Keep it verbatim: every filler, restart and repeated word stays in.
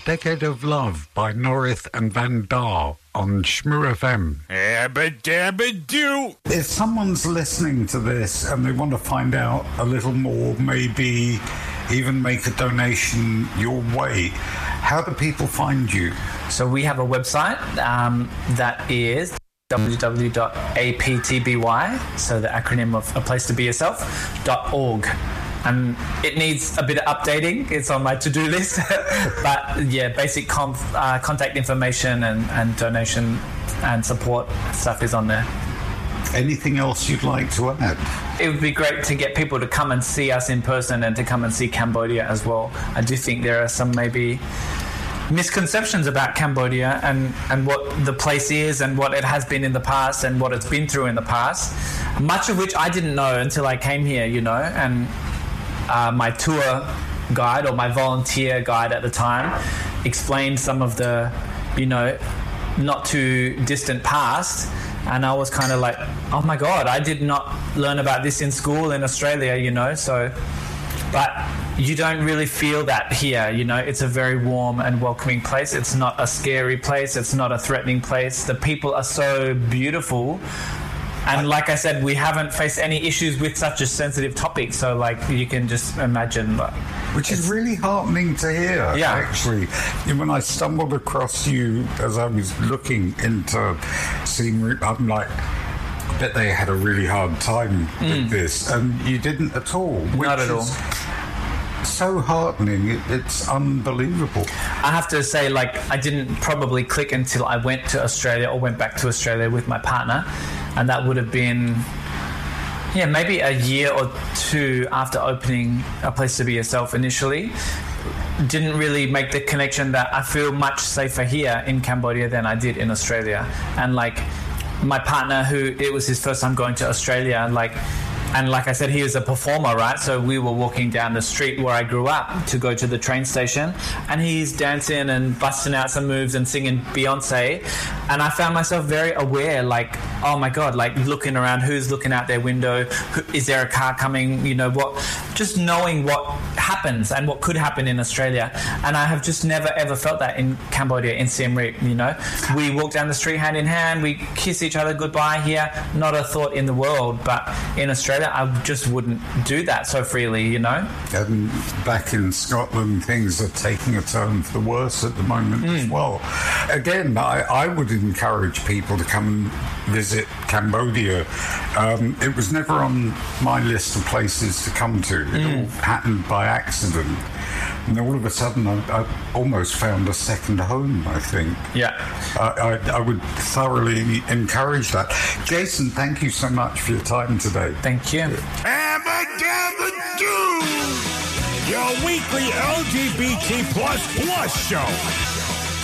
Decade of Love by Norith and Van Dar on Shmoo F M. Abba dabba do. If someone's listening to this and they want to find out a little more, maybe even make a donation your way, how do people find you? So we have a website um, that is w w w dot a p t b y, so the acronym of A Place to Be Yourself, dot org. And it needs a bit of updating. It's on my to-do list. But yeah, basic com- uh, contact information and, and donation and support stuff is on there. Anything else you'd like to add? It would be great to get people to come and see us in person and to come and see Cambodia as well. I do think there are some maybe misconceptions about Cambodia and, and what the place is and what it has been in the past and what it's been through in the past, much of which I didn't know until I came here, you know, and uh, my tour guide or my volunteer guide at the time explained some of the, you know, not too distant past, and I was kind of like, oh my God, I did not learn about this in school in Australia, you know, so, but you don't really feel that here, you know. It's a very warm and welcoming place. It's not a scary place. It's not a threatening place. The people are so beautiful. And like I said, we haven't faced any issues with such a sensitive topic. So, like, you can just imagine. Like, Which is really heartening to hear, yeah. actually. When I stumbled across you as I was looking into scenery, I'm like, I bet they had a really hard time Mm. with this. And you didn't at all. Which Not at all. is so heartening. It, it's unbelievable. I have to say, like, I didn't probably click until I went to Australia or went back to Australia with my partner. And that would have been, yeah, maybe a year or two after opening A Place to Be Yourself initially. Didn't really make the connection that I feel much safer here in Cambodia than I did in Australia. And, like, my partner, who it was his first time going to Australia, like, and like I said, he was a performer, right? So we were walking down the street where I grew up to go to the train station, and he's dancing and busting out some moves and singing Beyonce. And I found myself very aware, like, oh my God, like looking around, who's looking out their window? Who, is there a car coming? You know, what? Just knowing what happens and what could happen in Australia. And I have just never ever felt that in Cambodia, in Siem Reap, you know? We walk down the street hand in hand, we kiss each other goodbye here. Not a thought in the world, but in Australia, I just wouldn't do that so freely, you know? And back in Scotland, things are taking a turn for the worse at the moment mm. as well. Again, I, I would encourage people to come and visit Cambodia. Um, it was never on my list of places to come to. It mm. all happened by accident. And all of a sudden, I, I almost found a second home, I think. Yeah. I, I, I would thoroughly encourage that. Jason, thank you so much for your time today. Thank you. Abba dabba do. Your weekly L G B T plus plus show.